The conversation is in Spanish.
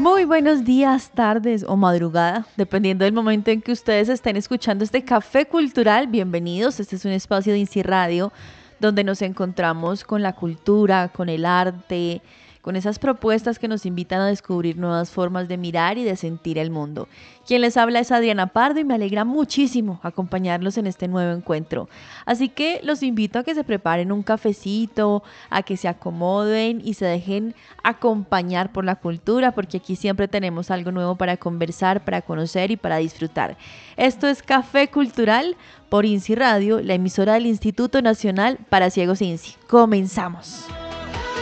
Muy buenos días, tardes o madrugada, dependiendo del momento en que ustedes estén escuchando este café cultural. Bienvenidos, este es un espacio de INSI Radio donde nos encontramos con la cultura, con el arte, con esas propuestas que nos invitan a descubrir nuevas formas de mirar y de sentir el mundo. Quien les habla es Adriana Pardo y me alegra muchísimo acompañarlos en este nuevo encuentro. Así que los invito a que se preparen un cafecito, a que se acomoden y se dejen acompañar por la cultura, porque aquí siempre tenemos algo nuevo para conversar, para conocer y para disfrutar. Esto es Café Cultural por INSI Radio, la emisora del Instituto Nacional para Ciegos INSI. Comenzamos.